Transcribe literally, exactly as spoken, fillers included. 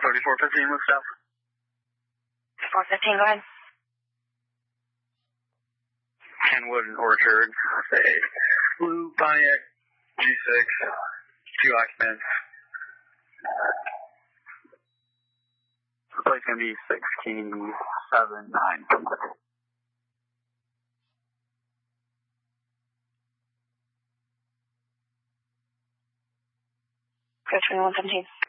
thirty-four fifteen with staff. four fifteen, go ahead. Kenwood and Orchard, say, Blue Pontiac, G six, two occupants. The place going to be sixteen seven nine. Go twenty-one seventeen.